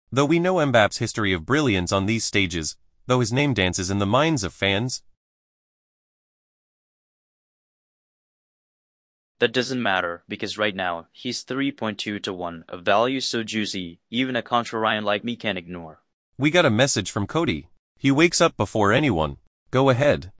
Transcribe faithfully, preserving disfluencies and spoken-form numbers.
Though we know Mbappe's history of brilliance on these stages, though his name dances in the minds of fans, that doesn't matter, because right now, he's three point two to one, a value so juicy, even a contrarian like me can't ignore. We got a message from Cody. He wakes up before anyone. Go ahead.